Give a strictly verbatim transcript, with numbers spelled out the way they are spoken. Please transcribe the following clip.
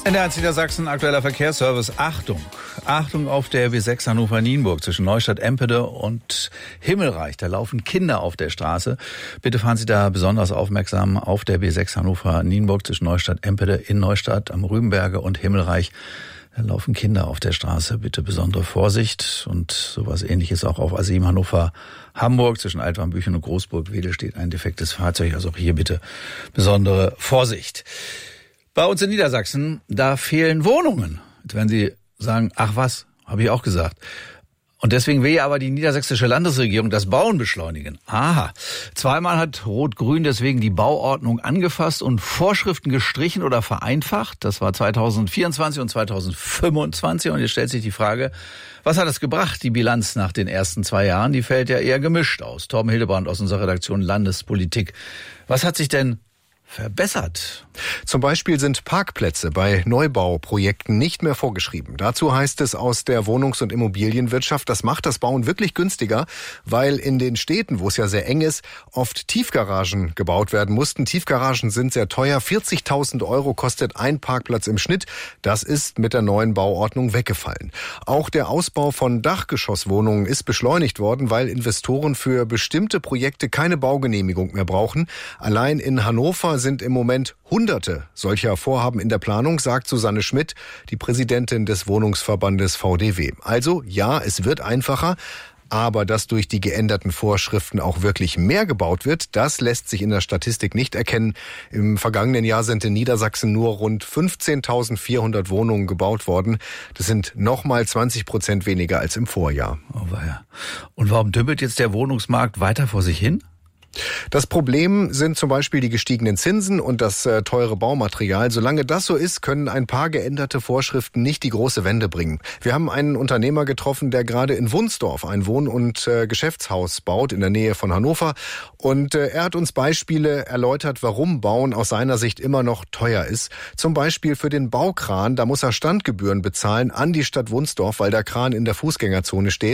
N D R eins Niedersachsen, aktueller Verkehrsservice. Achtung, Achtung auf der B sechs Hannover-Nienburg zwischen Neustadt-Empede und Himmelreich. Da laufen Kinder auf der Straße. Bitte fahren Sie da besonders aufmerksam auf der B sechs Hannover-Nienburg zwischen Neustadt-Empede in Neustadt am Rübenberge und Himmelreich. Da laufen Kinder auf der Straße. Bitte besondere Vorsicht. Und sowas Ähnliches auch auf A sieben Hannover-Hamburg zwischen Altwarmbüchen und Großburg-Wedel steht ein defektes Fahrzeug. Also auch hier bitte besondere Vorsicht. Bei uns in Niedersachsen, da fehlen Wohnungen. Jetzt werden Sie sagen, ach was, habe ich auch gesagt. Und deswegen will ja aber die niedersächsische Landesregierung das Bauen beschleunigen. Aha. Zweimal hat Rot-Grün deswegen die Bauordnung angefasst und Vorschriften gestrichen oder vereinfacht. Das war zweitausendvierundzwanzig und zweitausendfünfundzwanzig. Und jetzt stellt sich die Frage, was hat das gebracht, die Bilanz nach den ersten zwei Jahren? Die fällt ja eher gemischt aus. Torben Hildebrand aus unserer Redaktion Landespolitik. Was hat sich denn verbessert? Zum Beispiel sind Parkplätze bei Neubauprojekten nicht mehr vorgeschrieben. Dazu heißt es aus der Wohnungs- und Immobilienwirtschaft, das macht das Bauen wirklich günstiger, weil in den Städten, wo es ja sehr eng ist, oft Tiefgaragen gebaut werden mussten. Tiefgaragen sind sehr teuer. vierzigtausend Euro kostet ein Parkplatz im Schnitt. Das ist mit der neuen Bauordnung weggefallen. Auch der Ausbau von Dachgeschosswohnungen ist beschleunigt worden, weil Investoren für bestimmte Projekte keine Baugenehmigung mehr brauchen. Allein in Hannover sind im Moment Hunderte solcher Vorhaben in der Planung, sagt Susanne Schmidt, die Präsidentin des Wohnungsverbandes V D W. Also ja, es wird einfacher, aber dass durch die geänderten Vorschriften auch wirklich mehr gebaut wird, das lässt sich in der Statistik nicht erkennen. Im vergangenen Jahr sind in Niedersachsen nur rund fünfzehntausendvierhundert Wohnungen gebaut worden. Das sind nochmal zwanzig Prozent weniger als im Vorjahr. Oh weia. Und warum dümpelt jetzt der Wohnungsmarkt weiter vor sich hin? Das Problem sind zum Beispiel die gestiegenen Zinsen und das äh, teure Baumaterial. Solange das so ist, können ein paar geänderte Vorschriften nicht die große Wende bringen. Wir haben einen Unternehmer getroffen, der gerade in Wunsdorf ein Wohn- und äh, Geschäftshaus baut in der Nähe von Hannover. Und äh, er hat uns Beispiele erläutert, warum Bauen aus seiner Sicht immer noch teuer ist. Zum Beispiel für den Baukran, da muss er Standgebühren bezahlen an die Stadt Wunsdorf, weil der Kran in der Fußgängerzone steht.